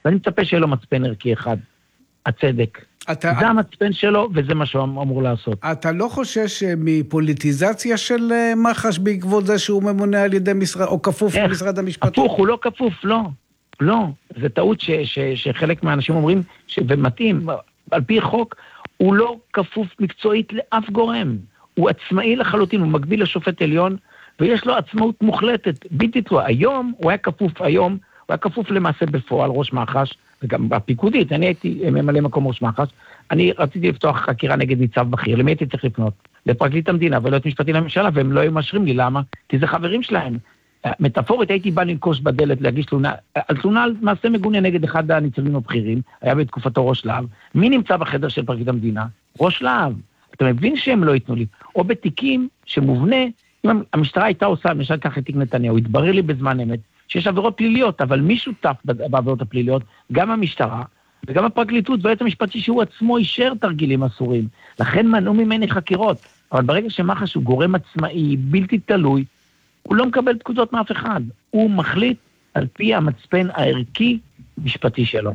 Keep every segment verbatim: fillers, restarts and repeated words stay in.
ואני מצפה שיהיה לו מצפן ערכי אחד, הצדק. אתה, זה המצפן שלו, וזה מה שהוא אמור לעשות. אתה לא חושש מפוליטיזציה של מח"ש בעקבות זה שהוא ממונה על ידי משרד, או כפוף איך? למשרד המשפטים? הפוך, הוא לא כפוף, לא. לא. זה טעות ש, ש, שחלק מהאנשים אומרים, ש, ומתאים, על פי חוק, הוא לא כפוף מקצועית לאף גורם. הוא עצמאי לחלוטין, הוא מקביל לשופט עליון, ויש לו עצמאות מוחלטת, בלתי תלויה. היום, הוא היה כפוף היום, הוא היה כפוף למעשה בפועל, ראש מח"ש, וגם בפיקודית, אני הייתי ממלא מקום ראש מח"ש, אני רציתי לפתוח חקירה נגד ניצב בכיר, למי הייתי צריך לפנות? לפרקליט המדינה ולא את משפטי לממשלה, והם לא היו מאשרים לי, למה? כי זה חברים שלהם. מטאפורית הייתי בא לנקוש בדלת להגיש תלונה, על תלונה על מעשה מגונה נגד אחד הניצבים הבכירים, היה בתקופתו ראש להב, מי נמצא בחדר של פרקליט המדינה? ראש להב. אתה מבין שהם לא ייתנו לי? או בתיקים שמובנה, אם המשטרה הייתה עושה, למשל כך את תיק נתניהו, התברר לי בזמן אמת, שיש עבירות פליליות, אבל מי שותף בעבירות הפליליות? גם המשטרה, וגם הפרקליטות, והיועץ המשפטי שהוא עצמו אישר תרגילים אסורים. לכן מנעו ממני חקירות. אבל ברגע שמח"ש הוא גורם עצמאי, בלתי תלוי, הוא לא מקבל פקודות מאף אחד. הוא מחליט על פי המצפן הערכי משפטי שלו.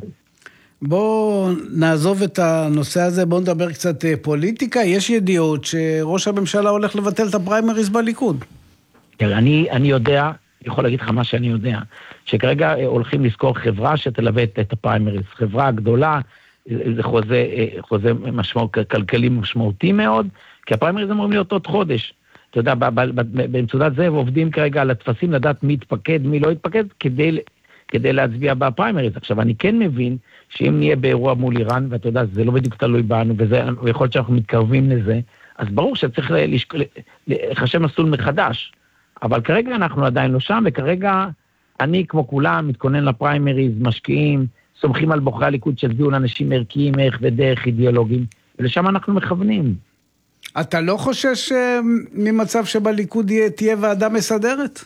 בואו נעזוב את הנושא הזה, בואו נדבר קצת פוליטיקה. יש ידיעות שראש הממשלה הולך לבטל את הפריימריז בליכוד. אני, אני יודע, יכול להגיד לך מה שאני יודע, שכרגע הולכים לזכור חברה שתלווה את הפריימריז. חברה גדולה, זה חוזה, חוזה משמעות, כלכלי משמעותי מאוד, כי הפריימריז אמורים להיות עוד חודש. אתה יודע, במצודת זה עובדים כרגע על התפסים לדעת מי יתפקד, מי לא יתפקד, כדי, כדי להצביע בפריימריז. עכשיו, אני כן מבין שאם נהיה באירוע מול איראן, ואתה יודע, זה לא בדיוק תלוי בנו, וזה, ויכול להיות שאנחנו מתקרבים לזה, אז ברור שצריך לחשב מסלול מחדש. אבל כרגע אנחנו עדיין לא שם, וכרגע אני, כמו כולם, מתכונן לפריימריז, משקיעים, סומכים על בוחרי הליכוד שהצביעו לאנשים ערכיים, ערך ודרך אידיאולוגיים, ולשם אנחנו מכוונים. אתה לא חושש ממצב שבליכוד תהיה ועדה מסדרת?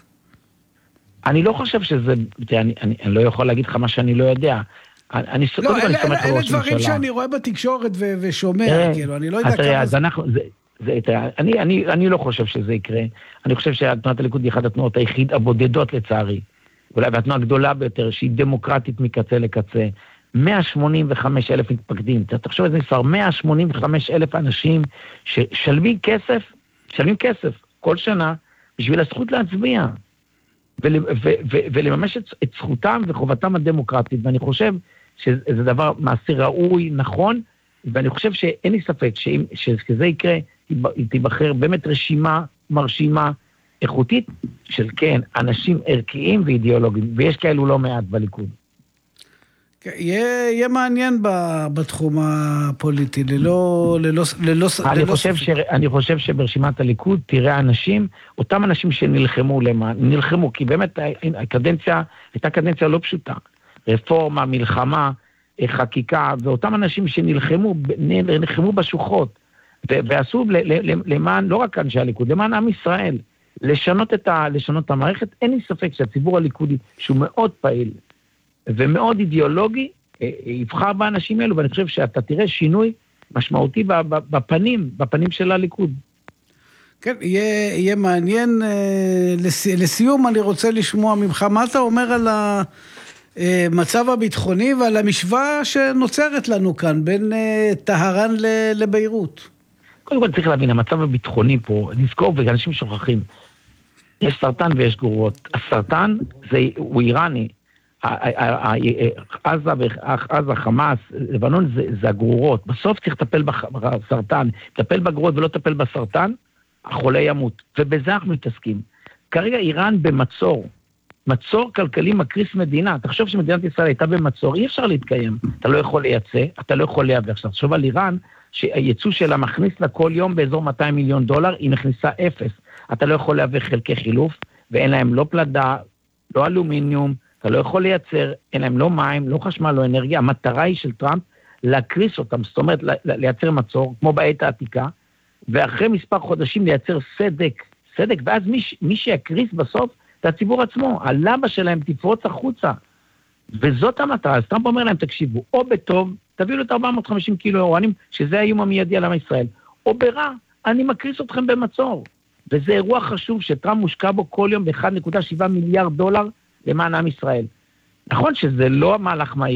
אני לא חושב שזה, אני, אני, אני לא יכול להגיד לך מה שאני לא יודע. אני, לא, אלה, אלה, אלה דברים שאני רואה בתקשורת ו- ושומע, כאילו, אני לא יודע כמה זה... זה, זה, תראה, אני, אני, אני לא חושב שזה יקרה. אני חושב שתנועת הליכוד היא אחת התנועות היחיד הבודדות לצערי, אולי והתנועה הגדולה ביותר, שהיא דמוקרטית מקצה לקצה, מאה שמונים וחמישה אלף מתפקדים, תחשוב איזה מספר, מאה שמונים וחמישה אלף אנשים ששלמים כסף, שלמים כסף כל שנה, בשביל הזכות להצביע, ול, ו, ו, ולממש את, את זכותם וחובתם הדמוקרטית, ואני חושב שזה דבר מעשי ראוי, נכון, ואני חושב שאין לי ספק שאם, שכזה יקרה, תיבחר באמת רשימה מרשימה, איכותית, של כן, אנשים ערכיים ואידיאולוגיים, ויש כאלו לא מעט בליכוד. יהיה, יהיה מעניין בתחום הפוליטי, ללא, ללא, ללא, אני ללא חושב ש, אני חושב שברשימת הליכוד תראה אנשים, אותם אנשים שנלחמו למען, נלחמו, כי באמת הקדנציה, הייתה קדנציה לא פשוטה. רפורמה, מלחמה, חקיקה, ואותם אנשים שנלחמו, נלחמו בשוחות, ועשו למען, לא רק אנשי הליכוד, למען עם ישראל, לשנות את, ה, לשנות את המערכת. אין לי ספק שהציבור הליכודי, שהוא מאוד פעיל, ומאוד אידיאולוגי, יבחר באנשים האלו, ואני חושב שאתה תראה שינוי משמעותי בפנים, בפנים של הליכוד. כן, יהיה, יהיה מעניין. לסיום, אני רוצה לשמוע ממך, מה אתה אומר על המצב הביטחוני ועל המשוואה שנוצרת לנו כאן, בין טהרן לביירות? קודם כל צריך להבין, המצב הביטחוני פה, נזכור, ואנשים שוכחים, יש סרטן ויש גרורות. הסרטן זה, הוא איראני, עזה, עזה, חמאס, לבנון זה, זה הגרורות. בסוף צריך לטפל בסרטן, לטפל בגרורות ולא לטפל בסרטן, החולה ימות. ובזה אנחנו מתעסקים. כרגע איראן במצור, מצור כלכלי מקריס מדינה. תחשוב שמדינת ישראל הייתה במצור, אי אפשר להתקיים. אתה לא יכול לייצא, אתה לא יכול לייבא. עכשיו, תחשוב על איראן, שהייצוא שלה מכניס לה כל יום באזור מאתיים מיליון דולר, היא מכניסה אפס. אתה לא יכול לייבא חלקי חילוף, ואין להם לא פלדה, לא אלומיניום, אתה לא יכול לייצר, אין להם לא מים, לא חשמל, לא אנרגיה. המטרה היא של טראמפ להקריס אותם, זאת אומרת, לייצר מצור, כמו בעת העתיקה, ואחרי מספר חודשים לייצר סדק, סדק, ואז מי, מי שיקריס בסוף, זה הציבור עצמו, הלבה שלהם תפרוץ החוצה, וזאת המטרה. אז טראמפ אומר להם, תקשיבו, או בטוב, תביאו את ארבע מאות וחמישים קילו אירואנים, שזה האיום המיידי על עם ישראל, או ברע, אני מקריס אתכם במצור. וזה אירוע חשוב שטראמפ מושקע בו כל יום ב-אחד נקודה שבע מיליארד דולר למען עם ישראל. נכון שזה לא המהלך מהיר,